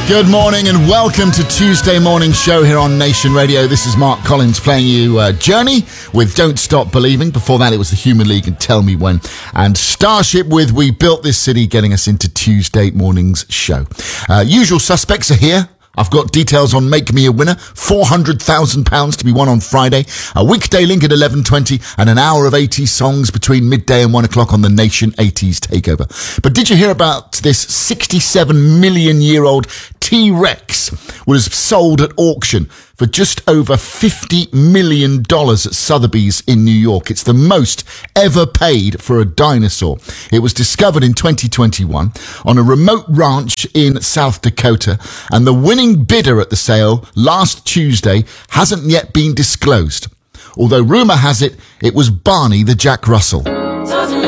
Good morning and welcome to Tuesday Morning Show here on Nation Radio. This is Mark Collins playing you Journey with Don't Stop Believing. Before that it was the Human League and Tell Me When. And Starship with We Built This City, getting us into Tuesday morning's show. Usual suspects are here. I've got details on Make Me a Winner, £400,000 to be won on Friday, a weekday link at 11:20 and an hour of 80s songs between midday and 1 o'clock on the Nation 80s Takeover. But did you hear about this 67 million year old T-Rex was sold at auction for just over $50 million at Sotheby's in New York. It's the most ever paid for a dinosaur. It was discovered in 2021 on a remote ranch in South Dakota, and the winning bidder at the sale last Tuesday hasn't yet been disclosed. Although rumour has it, it was Barney the Jack Russell.